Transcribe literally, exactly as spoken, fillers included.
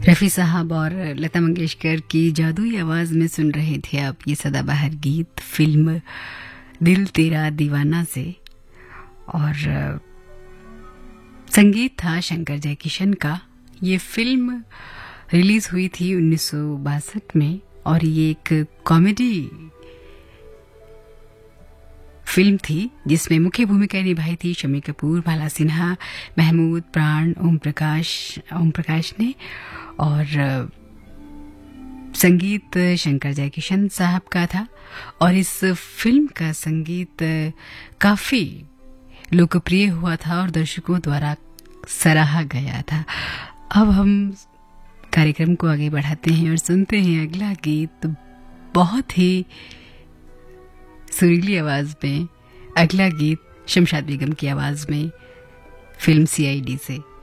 रफ़ी साहब और लता मंगेशकर की जादुई आवाज़ में सुन रहे थे आप ये सदाबहार गीत फिल्म दिल तेरा दीवाना से। और संगीत था शंकर जयकिशन का। ये फिल्म रिलीज़ हुई थी उन्नीस सौ बासठ में और ये एक कॉमेडी फिल्म थी जिसमें मुख्य भूमिका निभाई थी शम्मी कपूर, बाला सिन्हा, महमूद, प्राण, ओम प्रकाश ओम प्रकाश ने। और संगीत शंकर जयकिशन साहब का था और इस फिल्म का संगीत काफ़ी लोकप्रिय हुआ था और दर्शकों द्वारा सराहा गया था। अब हम कार्यक्रम को आगे बढ़ाते हैं और सुनते हैं अगला गीत बहुत ही सुरीली आवाज में। अगला गीत शमशाद बेगम की आवाज में फिल्म सी आई डी से।